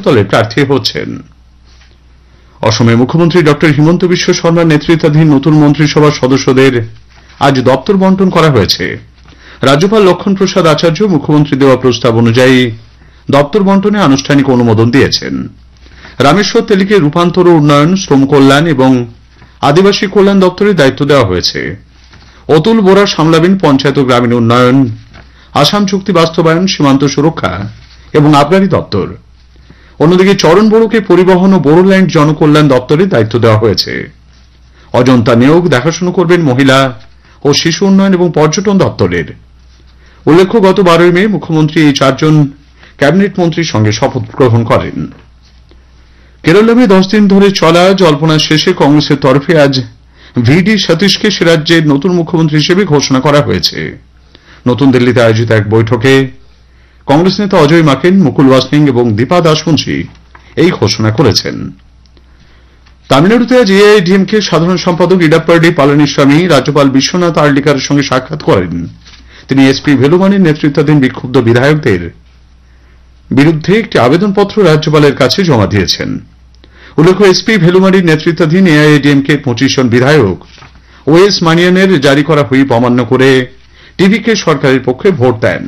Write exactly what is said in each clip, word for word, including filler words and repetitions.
দলে প্রার্থী হচ্ছেন। অসমের মুখ্যমন্ত্রী ডক্টর হিমন্ত বিশ্ব শর্মার নেতৃত্বাধীন নতুন মন্ত্রিসভার সদস্যদের আজ দপ্তর বন্টন করা হয়েছে। রাজ্যপাল লক্ষণ প্রসাদ আচার্য মুখ্যমন্ত্রী দেওয়া প্রস্তাব অনুযায়ী দপ্তর বন্টনে আনুষ্ঠানিক অনুমোদন দিয়েছেন। রামেশ্বর তেলিকে রূপান্তর ও উন্নয়ন, শ্রম কল্যাণ এবং আদিবাসী কল্যাণ দপ্তরের দায়িত্ব দেওয়া হয়েছে। অতুল বোরা সামলাবেন পঞ্চায়েত ও গ্রামীণ উন্নয়ন, আসাম চুক্তি বাস্তবায়ন, সীমান্ত সুরক্ষা এবং আবগারি দপ্তর। অন্যদিকে চরণ বড়োকে পরিবহন ও বোরোল্যান্ড জনকল্যাণ দপ্তরের দায়িত্ব দেওয়া হয়েছে। অজন্তা নিয়োগ দেখাশোনা করবেন মহিলা ও শিশু উন্নয়ন এবং পর্যটন দপ্তরের। উল্লেখ্য, গত বারোই মে মুখ্যমন্ত্রী এই চারজন ক্যাবিনেট মন্ত্রীর সঙ্গে শপথ গ্রহণ করেন। কেরলে দশ দিন ধরে চলা জল্পনা শেষে কংগ্রেসের তরফে আজ ভি ডি সতীশকে সে রাজ্যের নতুন মুখ্যমন্ত্রী হিসেবে ঘোষণা করা হয়েছে। নতুন দিল্লিতে আয়োজিত এক বৈঠকে কংগ্রেস নেতা অজয় মাকেন, মুকুল ওয়াসনিক এবং দীপা দাসমুন্সি এই ঘোষণা করেছেন। তামিলনাড়ুতে আজ এআইএডিএমকে সাধারণ সম্পাদক ইডাপ্পাডি পালানিস্বামী রাজ্যপাল বিশ্বনাথ আর্লিকারের সঙ্গে সাক্ষাৎ করেন। তিনি এসপি ভেলুমানির নেতৃত্বাধীন বিক্ষুব্ধ বিধায়কদের বিরুদ্ধে একটি আবেদনপত্র রাজ্যপালের কাছে জমা দিয়েছেন। উল্লেখ্য, এসপি ভেলুমানির নেতৃত্বাধীন এআইএডিএমকে পঁচিশ জন বিধায়ক ও এস মানিয়ানের জারি করা হুইপ অমান্য করে টিভিকে সরকারের পক্ষে ভোট দেন।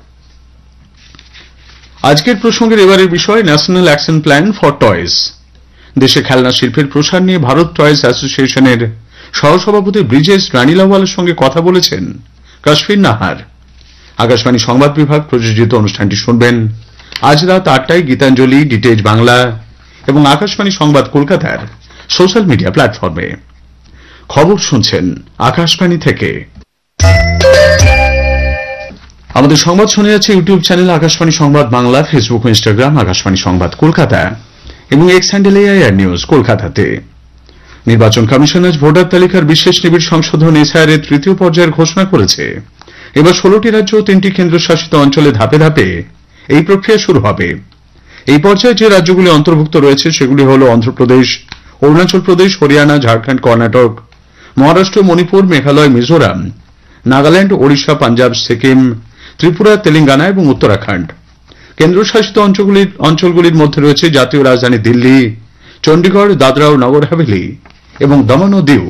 আজকের প্রসঙ্গের এবারের বিষয় national action plan for toys. দেশে খেলনা শিল্পের প্রসার নিয়ে ভারত টয়েস অ্যাসোসিয়েশনের সহসভাপতি ব্রিজেশ রানীলাওয়ালের সঙ্গে কথা বলেছেন কাশ্মীর নাহার। আকাশবাণী সংবাদ বিভাগ প্রযোজিত অনুষ্ঠানটি শুনবেন আজ রাত আটটায় গীতাঞ্জলি, ডিটেজ বাংলা এবং আকাশবাণী সংবাদ কলকাতার সোশ্যাল মিডিয়া প্ল্যাটফর্মে। খবর শুনছেন আকাশবাণী থেকে। আমাদের সংবাদ শোনা যাচ্ছে ইউটিউব চ্যানেল আকাশবাণী সংবাদ বাংলা, ফেসবুক ও ইনস্টাগ্রাম আকাশবাণী সংবাদ কলকাতা এবং এক্স হ্যান্ডেল এআইআর নিউজ কলকাতাতে। নির্বাচন কমিশন আজ ভোটার তালিকার বিশেষ নিবিড় সংশোধন এসআইআর এর তৃতীয় পর্যায়ের ঘোষণা করেছে। এবার ষোলোটি রাজ্য ও তিনটি কেন্দ্রশাসিত অঞ্চলে ধাপে ধাপে এই প্রক্রিয়া শুরু হবে। এই পর্যায়ে যে রাজ্যগুলি অন্তর্ভুক্ত রয়েছে সেগুলি হল অন্ধ্রপ্রদেশ, অরুণাচল প্রদেশ, হরিয়ানা, ঝাড়খণ্ড, কর্ণাটক, মহারাষ্ট্র, মণিপুর, মেঘালয়, মিজোরাম, নাগাল্যান্ড, ওড়িশা, পাঞ্জাব, সিকিম, ত্রিপুরা, তেলেঙ্গানা এবং উত্তরাখণ্ড। কেন্দ্রশাসিত অঞ্চলগুলির অঞ্চলগুলির মধ্যে রয়েছে জাতীয় রাজধানী দিল্লি, চণ্ডীগড়, দাদরা ও নগর হাভেলি এবং দমন ও দিউ।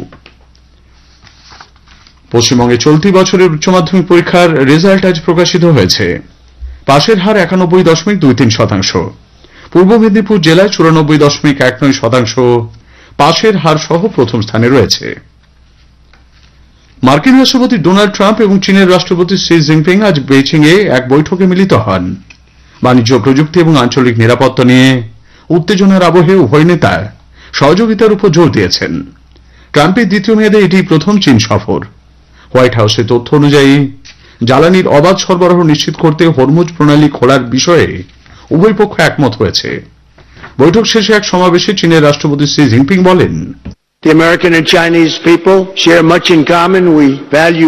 পশ্চিমবঙ্গে চলতি বছরের উচ্চ মাধ্যমিক পরীক্ষার রেজাল্ট আজ প্রকাশিত হয়েছে। পাশের হার একানব্বই দশমিক দুই তিন শতাংশ। পূর্ব মেদিনীপুর জেলায় চুরানব্বই দশমিক এক নয় শতাংশ পাশের হার সহ প্রথম স্থানে রয়েছে। মার্কিন রাষ্ট্রপতি ডোনাল্ড ট্রাম্প এবং চীনের রাষ্ট্রপতি শি জিনপিং আজ বেইজিং এ এক বৈঠকে মিলিত হন। বাণিজ্য, প্রযুক্তি এবং আঞ্চলিক নিরাপত্তা নিয়ে উত্তেজনার আবহে উভয় নেতা সহযোগিতার উপর জোর দিয়েছেন। ট্রাম্পের দ্বিতীয় মেয়াদে এটি প্রথম চীন সফর। হোয়াইট হাউসের তথ্য অনুযায়ী জ্বালানির অবাধ সরবরাহ নিশ্চিত করতে হরমুজ প্রণালী খোলার বিষয়ে উভয় পক্ষ একমত হয়েছে। বৈঠক শেষে এক সমাবেশে চীনের রাষ্ট্রপতি শি জিনপিং বলেন, The American and Chinese people share much in common. We value.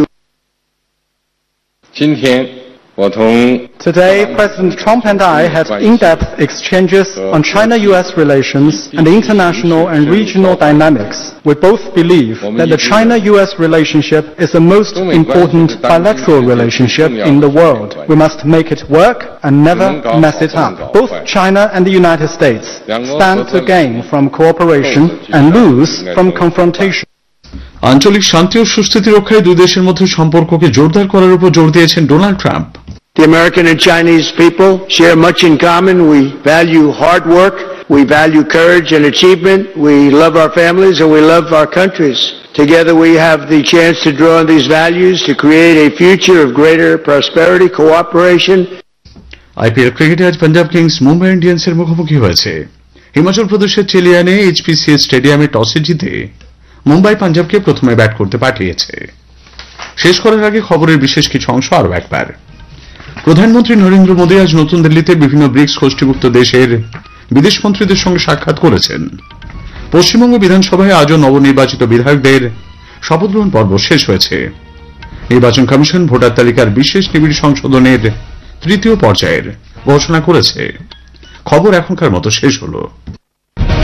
Today, President Trump and I had in-depth exchanges on China-U S relations and the international and regional dynamics. We both believe that the China-U S relationship is the most important bilateral relationship in the world. We must make it work and never mess it up. Both China and the United States stand to gain from cooperation and lose from confrontation. আঞ্চলিক শান্তি ও সুস্থিতি রক্ষায় দুই দেশের মধ্যে সম্পর্ককে জোরদার করার উপর জোর দিয়েছেন Donald Trump. The American and Chinese people share much in common. We value hard work. We value courage and achievement. We love our families and we love our countries. Together we have the chance to draw on these values to create a future of greater prosperity, cooperation. IPL ক্রিকেটে আজ Punjab Kings Mumbai ইন্ডিয়ান্সের মুখোমুখি হয়েছে। হিমাচল প্রদেশের চেলিয়ানে এইচপিসিএ স্টেডিয়ামে টসে জিতে মুম্বাই পাঞ্জাবকে প্রথমে bat করতে পাঠিয়েছে। শেষ করার আগে খবরের বিশেষ কিছু অংশ আরও একবার। প্রধানমন্ত্রী নরেন্দ্র মোদী আজ নতুন দিল্লিতে বিভিন্ন ব্রিক্স গোষ্ঠীভুক্ত দেশের বিদেশমন্ত্রীদের সঙ্গে সাক্ষাৎ করেছেন। পশ্চিমবঙ্গ বিধানসভায় আজও নবনির্বাচিত বিধায়কদের শপথগ্রহণ পর্ব শেষ হয়েছে। নির্বাচন কমিশন ভোটার তালিকার বিশেষ নিবিড় সংশোধনের তৃতীয় পর্যায়ের ঘোষণা করেছে। খবর এখনকার মতো শেষ হল।